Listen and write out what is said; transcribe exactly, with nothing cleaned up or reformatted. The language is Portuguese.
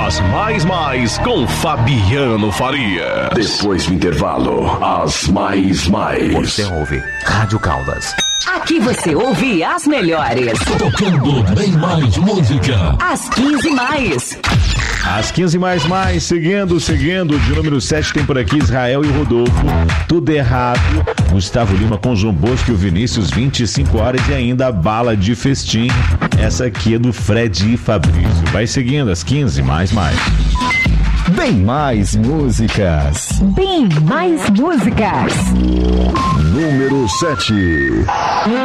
As Mais Mais com Fabiano Faria. Depois do intervalo, as Mais Mais. Você ouve Rádio Caldas. Aqui você ouve as melhores. Tocando bem mais música. As quinze mais. As quinze mais mais, seguindo, seguindo. De número sete tem por aqui Israel e Rodolfo. Tudo errado. Gustavo Lima com João Bosco e o Vinícius, vinte e cinco horas. E ainda a Bala de Festim. Essa aqui é do Fred e Fabrício. Vai seguindo, as quinze mais mais. Bem mais músicas. Bem mais músicas. Número sete.